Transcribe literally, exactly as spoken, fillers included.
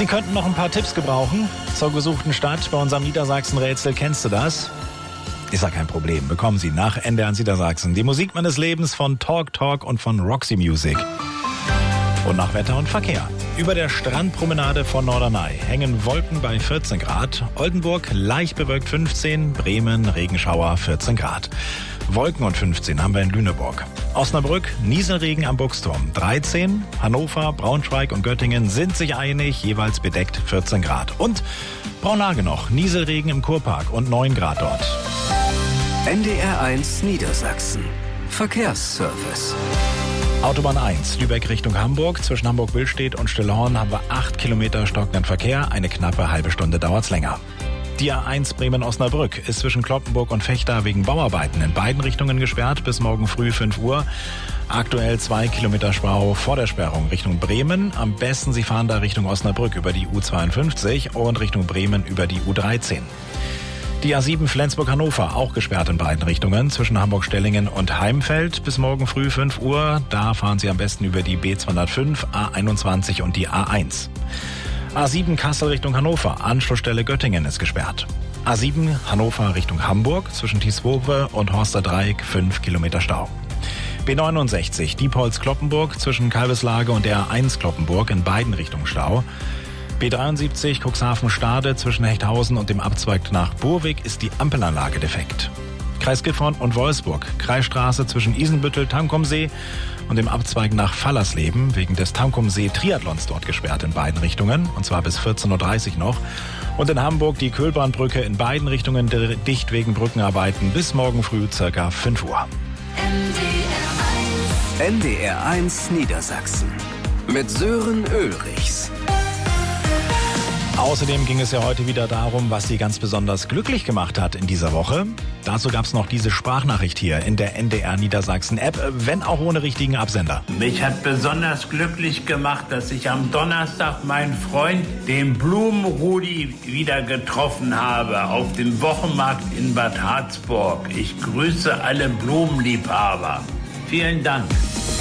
Sie könnten noch ein paar Tipps gebrauchen zur gesuchten Stadt bei unserem Niedersachsen-Rätsel. Kennst du das? Ist ja kein Problem. Bekommen Sie nach N D R Niedersachsen die Musik meines Lebens von Talk Talk und von Roxy Music. Und nach Wetter und Verkehr. Über der Strandpromenade von Norderney hängen Wolken bei vierzehn Grad. Oldenburg leicht bewölkt fünfzehn, Bremen Regenschauer vierzehn Grad. Wolken und fünfzehn haben wir in Lüneburg. Osnabrück Nieselregen am Buchsturm dreizehn. Hannover, Braunschweig und Göttingen sind sich einig, jeweils bedeckt vierzehn Grad. Und Braunlage noch, Nieselregen im Kurpark und neun Grad dort. N D R eins Niedersachsen. Verkehrsservice. Autobahn eins, Lübeck Richtung Hamburg. Zwischen Hamburg-Billstedt und Stillhorn haben wir acht Kilometer stockenden Verkehr. Eine knappe halbe Stunde dauert's länger. Die A eins Bremen-Osnabrück ist zwischen Cloppenburg und Vechta wegen Bauarbeiten in beiden Richtungen gesperrt bis morgen früh fünf Uhr. Aktuell zwei Kilometer Stau vor der Sperrung Richtung Bremen. Am besten Sie fahren da Richtung Osnabrück über die U zweiundfünfzig und Richtung Bremen über die U dreizehn. Die A sieben Flensburg-Hannover auch gesperrt in beiden Richtungen zwischen Hamburg-Stellingen und Heimfeld bis morgen früh fünf Uhr. Da fahren Sie am besten über die B zweihundertfünf, A einundzwanzig und die A eins. A sieben Kassel Richtung Hannover, Anschlussstelle Göttingen ist gesperrt. A sieben Hannover Richtung Hamburg zwischen Tieswowe und Horsterdreieck fünf Kilometer Stau. B neunundsechzig Diepholz-Kloppenburg zwischen Kalveslage und der A eins Kloppenburg in beiden Richtungen Stau. B dreiundsiebzig Cuxhaven-Stade zwischen Hechthausen und dem Abzweig nach Burwig ist die Ampelanlage defekt. Kreis Gifhorn und Wolfsburg, Kreisstraße zwischen Isenbüttel, Tankumsee und dem Abzweig nach Fallersleben wegen des Tankumsee-Triathlons dort gesperrt in beiden Richtungen, und zwar bis vierzehn Uhr dreißig noch. Und in Hamburg die Köhlbahnbrücke in beiden Richtungen dicht wegen Brückenarbeiten bis morgen früh circa fünf Uhr. N D R eins Niedersachsen mit Sören Ulrichs. Außerdem ging es ja heute wieder darum, was Sie ganz besonders glücklich gemacht hat in dieser Woche. Dazu gab es noch diese Sprachnachricht hier in der N D R Niedersachsen App, wenn auch ohne richtigen Absender. Mich hat besonders glücklich gemacht, dass ich am Donnerstag meinen Freund, den Blumenrudi, wieder getroffen habe auf dem Wochenmarkt in Bad Harzburg. Ich grüße alle Blumenliebhaber. Vielen Dank.